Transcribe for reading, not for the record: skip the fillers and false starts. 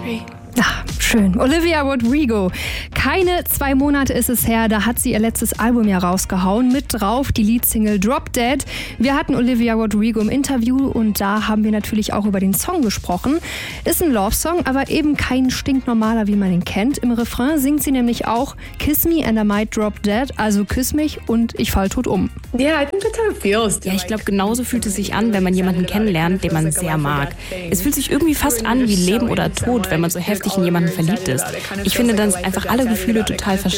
Schön. Olivia Rodrigo. Keine 2 Monate ist es her, da hat sie ihr letztes Album ja rausgehauen. Mit drauf die Leadsingle Drop Dead. Wir hatten Olivia Rodrigo im Interview und da haben wir natürlich auch über den Song gesprochen. Ist ein Love-Song, aber eben kein stinknormaler, wie man ihn kennt. Im Refrain singt sie nämlich auch Kiss me and I might drop dead, also küss mich und ich fall tot um. Ja, ich glaube, genauso fühlt es sich an, wenn man jemanden kennenlernt, den man sehr mag. Es fühlt sich irgendwie fast an wie Leben oder Tod, wenn man so heftig in jemanden verliebt ist. Ich finde, dann ist einfach alle Gefühle total verstanden.